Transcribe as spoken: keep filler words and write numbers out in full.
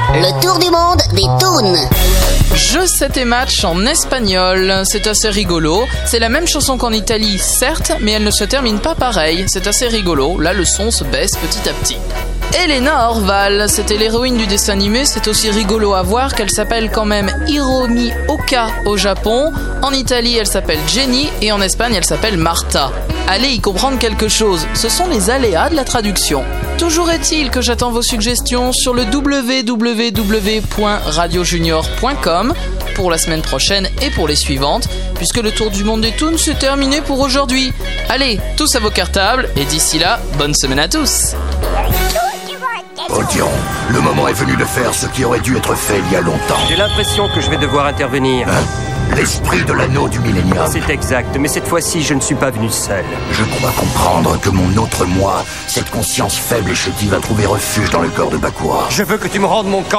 Le tour du monde des toons. Jeux sept et match en espagnol, c'est assez rigolo. C'est la même chanson qu'en Italie, certes, mais elle ne se termine pas pareil. C'est assez rigolo, là le son se baisse petit à petit. Elena Orval, c'était l'héroïne du dessin animé, c'est aussi rigolo à voir qu'elle s'appelle quand même Hiromi Oka au Japon. En Italie, elle s'appelle Jenny et en Espagne, elle s'appelle Martha. Allez y comprendre quelque chose, ce sont les aléas de la traduction. Toujours est-il que j'attends vos suggestions sur le w w w point radio junior point com pour la semaine prochaine et pour les suivantes, puisque le tour du monde des toons c'est terminé pour aujourd'hui. Allez, tous à vos cartables et d'ici là, bonne semaine à tous. Odeon, le moment est venu de faire ce qui aurait dû être fait il y a longtemps. J'ai l'impression que je vais devoir intervenir. Hein? L'esprit de l'anneau du millénium. C'est exact, mais cette fois-ci, je ne suis pas venu seul. Je crois comprendre que mon autre moi, cette conscience faible et chétive, a trouvé refuge dans le corps de Bakura. Je veux que tu me rendes mon camp.